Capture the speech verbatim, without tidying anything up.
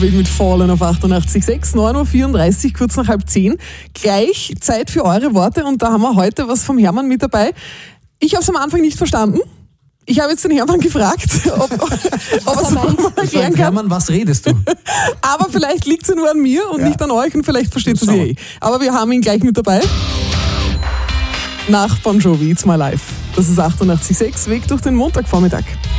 Mit Fallen auf achtundachtzig Komma sechs, neun Uhr vierunddreißig, kurz nach halb zehn. Gleich Zeit für eure Worte und da haben wir heute was vom Hermann mit dabei. Ich habe es am Anfang nicht verstanden. Ich habe jetzt den Hermann gefragt, ob, ob er es mal erklären kann. Hermann, was redest du? Aber vielleicht liegt es ja nur an mir und ja. nicht an euch und vielleicht versteht es eh. Aber wir haben ihn gleich mit dabei. Nach Bon Jovi, It's My Life. Das ist achtundachtzig Komma sechs, Weg durch den Montagvormittag.